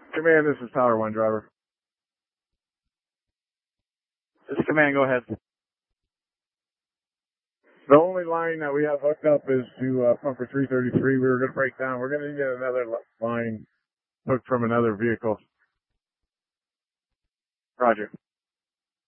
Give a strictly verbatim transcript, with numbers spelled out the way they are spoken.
Command, this is Tower One driver. This is Command, go ahead. The only line that we have hooked up is to uh, pumper three thirty-three. We were going to break down. We're going to get another line hooked from another vehicle. Roger.